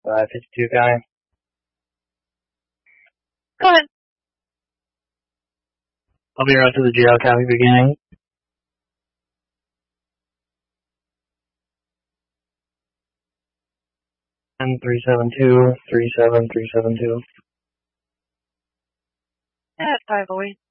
52 guy. Go ahead. I'll be right to the jail, copy beginning. And 372, 37372. Yeah, 508.